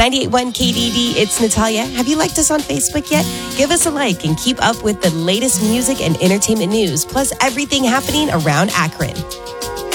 98.1 KDD, it's Natalia. Have you liked us on Facebook yet? Give us a like and keep up with the latest music and entertainment news, plus everything happening around Akron.